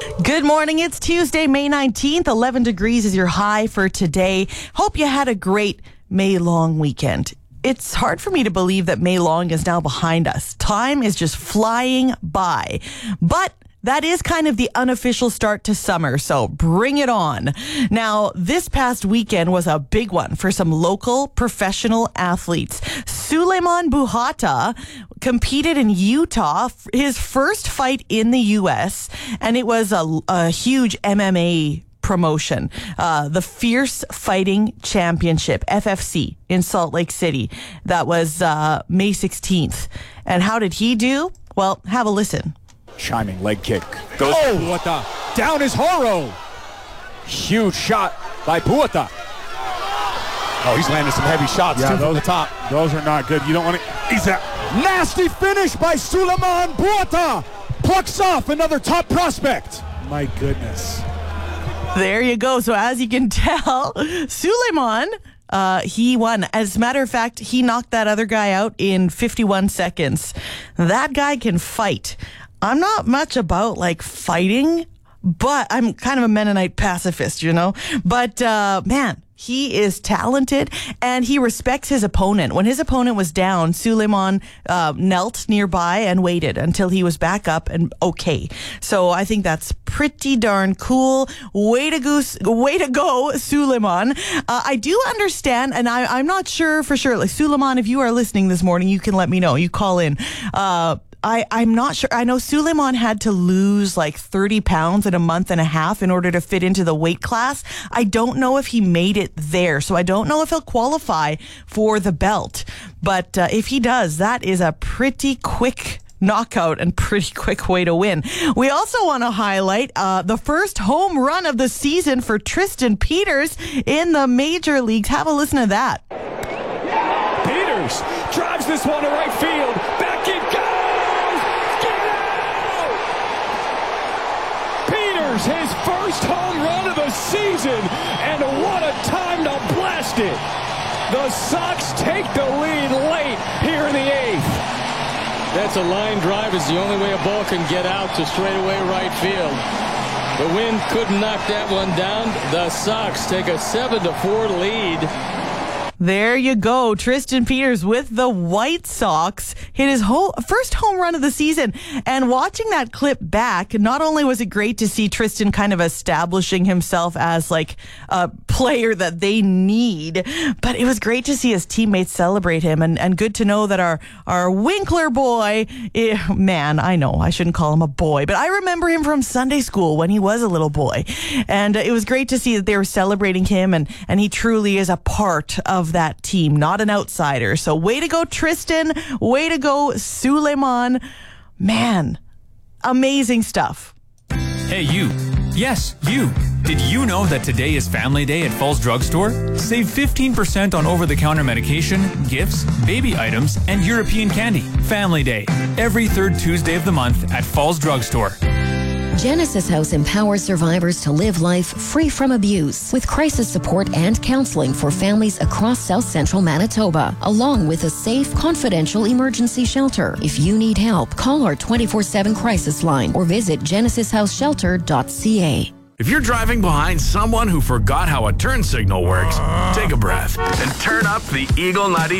Good morning. It's Tuesday, May 19th. 11 degrees is your high for today. Hope you had a great May long weekend. It's hard for me to believe that May long is now behind us. Time is just flying by. But that is kind of the unofficial start to summer, so bring it on. Now, this past weekend was a big one for some local professional athletes. Sulaiman Buhata competed in Utah, his first fight in the U.S., and it was a huge MMA promotion, the Fierce Fighting Championship, FFC, in Salt Lake City. That was May 16th. And how did he do? Well, have a listen. Chiming leg kick. Goes Buata. Down is Horo. Huge shot by Buata. Oh, he's landing some heavy shots too from the top. Those are not good. You don't want to. He's a nasty finish by Sulaiman Buata. Plucks off another top prospect. My goodness. There you go. So as you can tell, Sulaiman, he won. As a matter of fact, he knocked that other guy out in 51 seconds. That guy can fight. I'm not much about fighting, but I'm kind of a Mennonite pacifist, you know? But man, he is talented and he respects his opponent. When his opponent was down, Sulaiman knelt nearby and waited until he was back up and okay. So I think that's pretty darn cool. Way to go, Sulaiman. I do understand, and I'm not sure for sure. Sulaiman, if you are listening this morning, you can let me know. You call in. I'm not sure. I know Sulaiman had to lose 30 pounds in a month and a half in order to fit into the weight class. I don't know if he made it there, so I don't know if he'll qualify for the belt. But if he does, that is a pretty quick knockout and pretty quick way to win. We also want to highlight the first home run of the season for Tristan Peters in the major leagues. Have a listen to that. Peters drives this one to right field. Back it goes. His first home run of the season, and what a time to blast it. The Sox take the lead late here in the eighth. That's a line drive. Is the only way a ball can get out to straightaway right field. The wind couldn't knock that one down. The Sox take a 7-4 lead. There you go. Tristan Peters with the White Sox hit his first home run of the season. And watching that clip back, not only was it great to see Tristan kind of establishing himself as a player that they need, but it was great to see his teammates celebrate him. And good to know that our Winkler boy, man, I know I shouldn't call him a boy, but I remember him from Sunday school when he was a little boy. And it was great to see that they were celebrating him, and he truly is a part of that team, not an outsider. So way to go, Tristan. Way to go, Sulaiman. Man, amazing stuff. Hey, you. Yes, you. Did you know that today is Family Day at Falls Drug Store? Save 15% on over-the-counter medication, gifts, baby items, and European candy. Family Day, every third Tuesday of the month at Falls Drug Store. Genesis House empowers survivors to live life free from abuse with crisis support and counseling for families across South Central Manitoba, along with a safe, confidential emergency shelter. If you need help, call our 24/7 crisis line or visit genesishouseShelter.ca. If you're driving behind someone who forgot how a turn signal works, take a breath and turn up the Eagle 90.